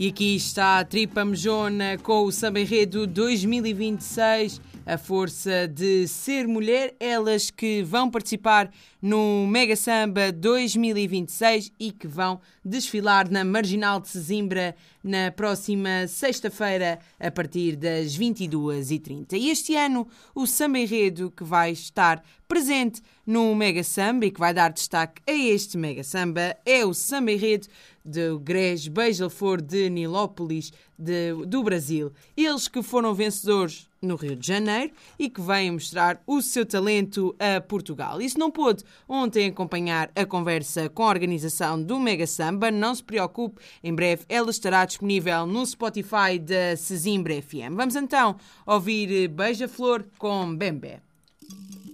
E aqui está a Tripa Mejona com o Samba Enredo 2026, a força de ser mulher, elas que vão participar no Mega Samba 2026 e que vão desfilar na Marginal de Sesimbra na próxima sexta-feira a partir das 22h30. E este ano o Samba Enredo que vai estar presente no Mega Samba e que vai dar destaque a este Mega Samba é o Samba Enredo do GRES Beija-Flor de Nilópolis do Brasil. Eles que foram vencedores no Rio de Janeiro e que vêm mostrar o seu talento a Portugal. E se não pôde ontem acompanhar a conversa com a organização do Mega Samba, não se preocupe, em breve ela estará disponível no Spotify da Sesimbra FM. Vamos então ouvir Beija-Flor com Bembé.